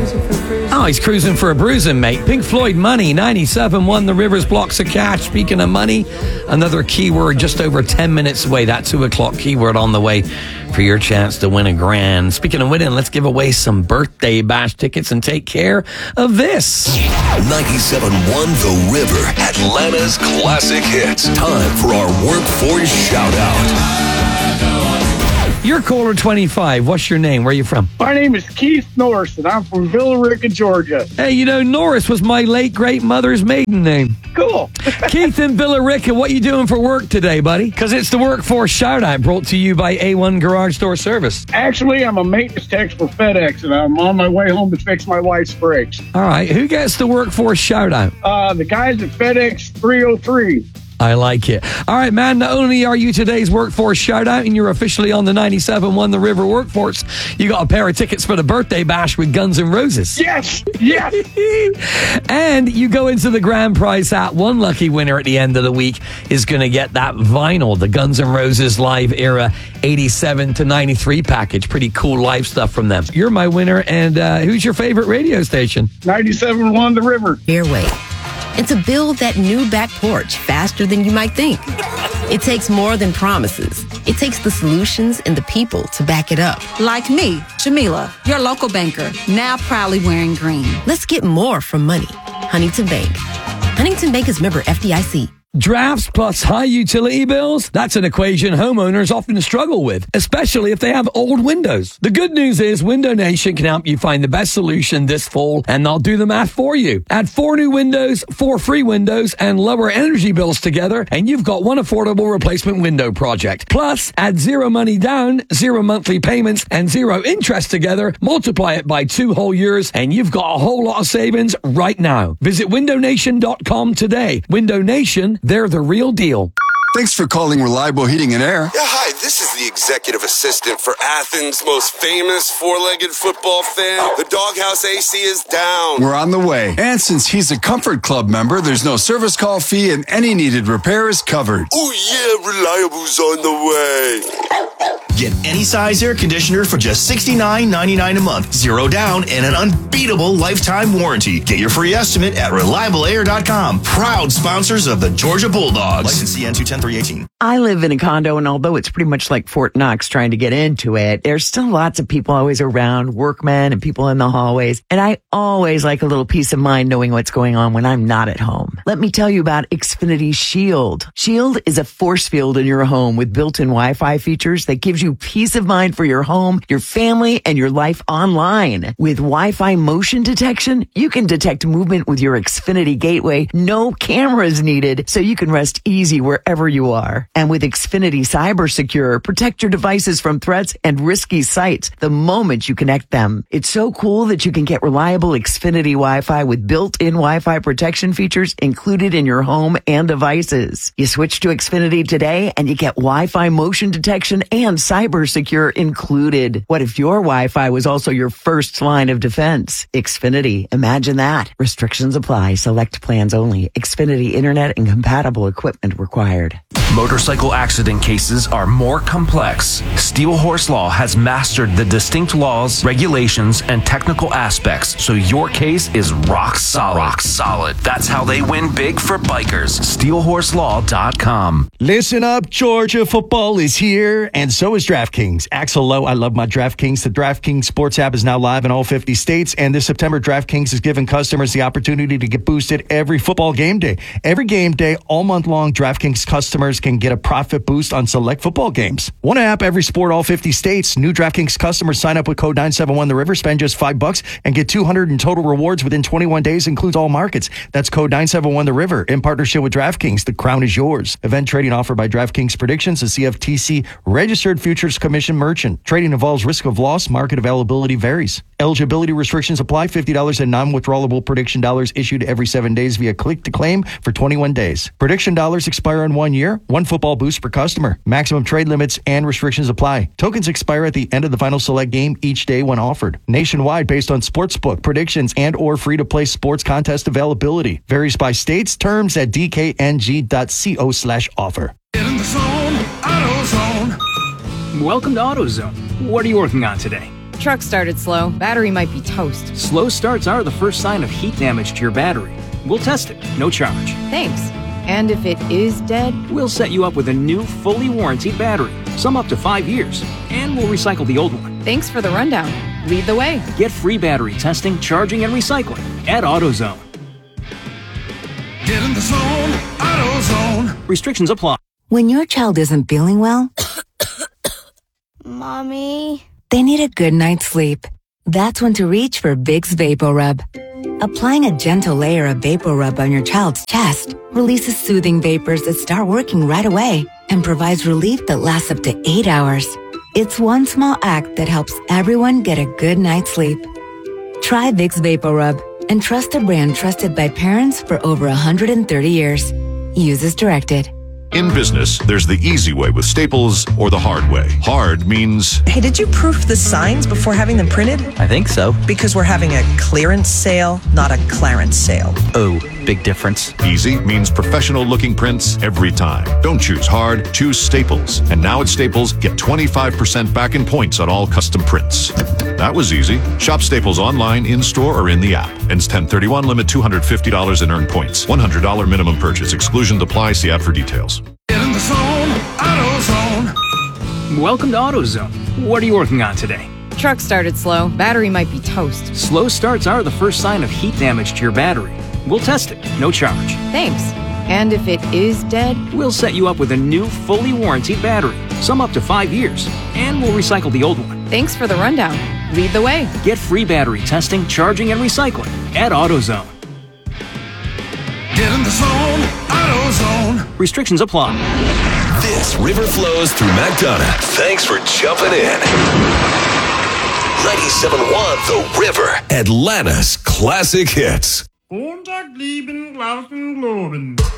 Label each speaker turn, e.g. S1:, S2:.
S1: Oh, he's cruising for a bruising, mate. Pink Floyd, Money, 97.1 The Rivers, blocks of cash. Speaking of money, another keyword just over 10 minutes away. That 2 o'clock keyword on the way for your chance to win a grand. Speaking of winning, let's give away some birthday bash tickets and take care of this.
S2: 97.1 The River, Atlanta's classic hits. Time for our workforce shout-out.
S1: You're caller 25. What's your name? Where are you from?
S3: My name is Keith Norris, and I'm from Villa Rica, Georgia.
S1: Hey, you know, Norris was my late great mother's maiden name.
S3: Cool.
S1: Keith in Villa Rica, what you doing for work today, buddy? Because it's the Workforce Shout-Out brought to you by A1 Garage Door Service.
S3: Actually, I'm a maintenance tech for FedEx, and I'm on my way home to fix my wife's brakes.
S1: All right. Who gets the Workforce Shout-Out?
S3: The guys at FedEx 303.
S1: I like it. All right, man, not only are you today's Workforce Shout-Out and you're officially on the 97.1 The River Workforce, you got a pair of tickets for the birthday bash with Guns N' Roses.
S3: Yes! Yes!
S1: And you go into the grand prize hat. One lucky winner at the end of the week is going to get that vinyl, the Guns N' Roses Live Era 87 to 93 package. Pretty cool live stuff from them. You're my winner, and who's your favorite radio station?
S3: 97.1 The River.
S4: Airway. And to build that new back porch faster than you might think. It takes more than promises. It takes the solutions and the people to back it up.
S5: Like me, Jamila, your local banker, now proudly wearing green.
S4: Let's get more from money. Huntington Bank. Huntington Bank is member FDIC.
S1: Drafts plus high utility bills? That's an equation homeowners often struggle with, especially if they have old windows. The good news is Window Nation can help you find the best solution this fall, and they'll do the math for you. Add 4 new windows, 4 free windows, and lower energy bills together, and you've got one affordable replacement window project. Plus, add 0 money down, 0 monthly payments, and 0 interest together. Multiply it by 2 whole years, and you've got a whole lot of savings right now. Visit windownation.com today. Window Nation, they're the real deal.
S6: Thanks for calling Reliable Heating and Air.
S7: Yeah, hi, this is the executive assistant for Athens' most famous four-legged football fan. The doghouse AC is down.
S6: We're on the way. And since he's a Comfort Club member, there's no service call fee and any needed repair is covered.
S7: Oh yeah, Reliable's on the way.
S8: Get any size air conditioner for just $69.99 a month. 0 down and an unbeatable lifetime warranty. Get your free estimate at ReliableAir.com. Proud sponsors of the Georgia Bulldogs. License CN 210-318.
S9: I live in a condo, and although it's pretty much like Fort Knox trying to get into it, there's still lots of people always around, workmen and people in the hallways. And I always like a little peace of mind knowing what's going on when I'm not at home. Let me tell you about Xfinity Shield. Shield is a force field in your home with built-in Wi-Fi features that gives you peace of mind for your home, your family, and your life online. With Wi-Fi motion detection, you can detect movement with your Xfinity gateway. No cameras needed, so you can rest easy wherever you are. And with Xfinity Cyber Secure, protect your devices from threats and risky sites the moment you connect them. It's so cool that you can get reliable Xfinity Wi-Fi with built-in Wi-Fi protection features included in your home and devices. You switch to Xfinity today and you get Wi-Fi motion detection and Cyber Secure included. What if your Wi-Fi was also your first line of defense? Xfinity. Imagine that. Restrictions apply. Select plans only. Xfinity Internet and compatible equipment required.
S10: Motorcycle accident cases are more complex. Steel Horse Law has mastered the distinct laws, regulations, and technical aspects, so your case is rock solid. Rock solid. That's how they win big for bikers. SteelHorseLaw.com.
S11: Listen up, Georgia. Football is here, and so is DraftKings. Axel Lowe, I love my DraftKings. The DraftKings Sports app is now live in all 50 states, and this September, DraftKings is giving customers the opportunity to get boosted every football game day. Every game day, all month long, DraftKings customers can get a profit boost on select football games. One app, every sport, all 50 states. New DraftKings customers sign up with code 971 The River, spend just $5 and get $200 in total rewards within 21 days, includes all markets. That's code 971 The River in partnership with DraftKings. The crown is yours. Event trading offered by DraftKings Predictions, a CFTC registered futures commission merchant. Trading involves risk of loss. Market availability varies. Eligibility restrictions apply. $50 in non-withdrawable prediction dollars issued every 7 days via click to claim for 21 days. Prediction dollars expire in 1 year. One football boost per customer. Maximum trade limits and restrictions apply. Tokens expire at the end of the final select game each day when offered. Nationwide based on sportsbook, predictions, and or free-to-play sports contest availability. Varies by states. Terms at dkng.co/offer.
S12: In the zone, AutoZone.
S13: Welcome to AutoZone. What are you working on today?
S5: Truck started slow. Battery might be toast.
S12: Slow starts are the first sign of heat damage to your battery. We'll test it, no charge.
S5: Thanks. And if it is dead?
S12: We'll set you up with a new, fully warranted battery, some up to 5 years, and we'll recycle the old one.
S5: Thanks for the rundown. Lead the way.
S12: Get free battery testing, charging, and recycling at AutoZone.
S13: Get in the zone, AutoZone.
S12: Restrictions apply.
S14: When your child isn't feeling well,
S15: Mommy,
S14: they need a good night's sleep. That's when to reach for Vicks VapoRub. Applying a gentle layer of VapoRub on your child's chest releases soothing vapors that start working right away and provides relief that lasts up to 8 hours. It's one small act that helps everyone get a good night's sleep. Try Vicks VapoRub and trust a brand trusted by parents for over 130 years. Use as directed.
S16: In business, there's the easy way with Staples or the hard way. Hard means...
S17: Hey, did you proof the signs before having them printed?
S18: I think so.
S17: Because we're having a clearance sale, not a clarence sale.
S18: Oh, big difference.
S16: Easy means professional-looking prints every time. Don't choose hard, choose Staples. And now at Staples, get 25% back in points on all custom prints. That was easy. Shop Staples online, in-store, or in the app. Ends 10/31, limit $250 in earned points. $100 minimum purchase. Exclusions apply. See ad for details.
S13: Get in the zone, AutoZone.
S12: Welcome to AutoZone. What are you working on today?
S5: Truck started slow. Battery might be toast.
S12: Slow starts are the first sign of heat damage to your battery. We'll test it, no charge.
S5: Thanks. And if it is dead?
S12: We'll set you up with a new, fully warranted battery, some up to 5 years, and we'll recycle the old one.
S5: Thanks for the rundown. Lead the way.
S12: Get free battery testing, charging, and recycling at AutoZone.
S13: Get in the zone, AutoZone.
S12: Restrictions apply.
S2: This river flows through McDonough. Thanks for jumping in. 97.1 The River, Atlanta's classic hits.